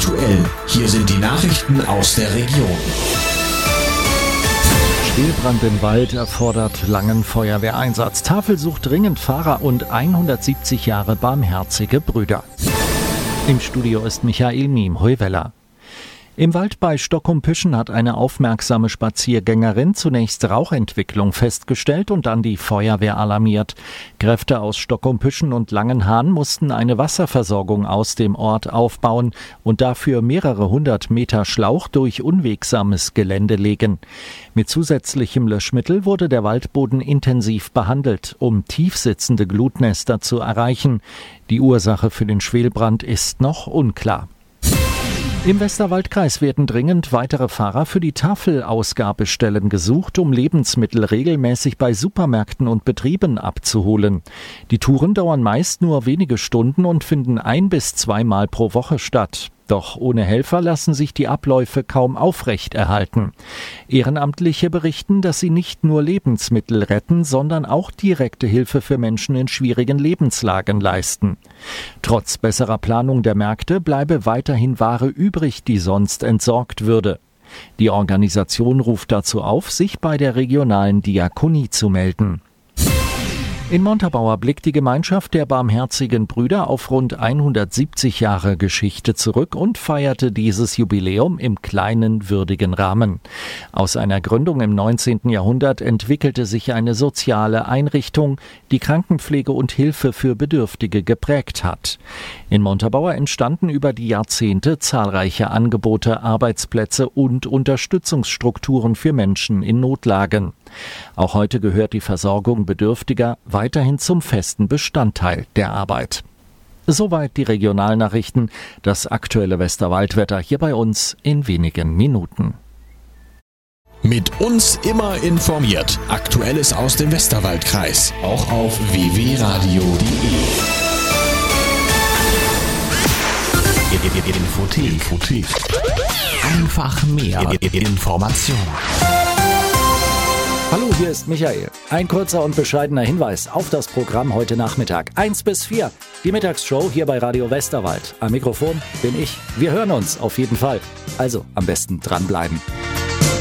aktuell. Hier sind die Nachrichten aus der Region. Schwelbrand im Wald erfordert langen Feuerwehreinsatz. Tafel sucht dringend Fahrer und 170 Jahre barmherzige Brüder. Im Studio ist Michael Miem-Heuweller. Im Wald bei Stockholm-Püschen hat eine aufmerksame Spaziergängerin zunächst Rauchentwicklung festgestellt und dann die Feuerwehr alarmiert. Kräfte aus Stockholm-Püschen und Langenhahn mussten eine Wasserversorgung aus dem Ort aufbauen und dafür mehrere 100 Meter Schlauch durch unwegsames Gelände legen. Mit zusätzlichem Löschmittel wurde der Waldboden intensiv behandelt, um tiefsitzende Glutnester zu erreichen. Die Ursache für den Schwelbrand ist noch unklar. Im Westerwaldkreis werden dringend weitere Fahrer für die Tafelausgabestellen gesucht, um Lebensmittel regelmäßig bei Supermärkten und Betrieben abzuholen. Die Touren dauern meist nur wenige Stunden und finden 1- bis 2-mal pro Woche statt. Doch ohne Helfer lassen sich die Abläufe kaum aufrechterhalten. Ehrenamtliche berichten, dass sie nicht nur Lebensmittel retten, sondern auch direkte Hilfe für Menschen in schwierigen Lebenslagen leisten. Trotz besserer Planung der Märkte bleibe weiterhin Ware übrig, die sonst entsorgt würde. Die Organisation ruft dazu auf, sich bei der regionalen Diakonie zu melden. In Montabaur blickt die Gemeinschaft der Barmherzigen Brüder auf rund 170 Jahre Geschichte zurück und feierte dieses Jubiläum im kleinen, würdigen Rahmen. Aus einer Gründung im 19. Jahrhundert entwickelte sich eine soziale Einrichtung, die Krankenpflege und Hilfe für Bedürftige geprägt hat. In Montabaur entstanden über die Jahrzehnte zahlreiche Angebote, Arbeitsplätze und Unterstützungsstrukturen für Menschen in Notlagen. Auch heute gehört die Versorgung Bedürftiger weiterhin zum festen Bestandteil der Arbeit. Soweit die Regionalnachrichten, das aktuelle Westerwaldwetter hier bei uns in wenigen Minuten. Mit uns immer informiert. Aktuelles aus dem Westerwaldkreis. Auch auf www.radio.de. Infothek. Einfach mehr Information. Hallo, hier ist Michael. Ein kurzer und bescheidener Hinweis auf das Programm heute Nachmittag. 1 bis 4, die Mittagsshow hier bei Radio Westerwald. Am Mikrofon bin ich. Wir hören uns auf jeden Fall. Also am besten dranbleiben.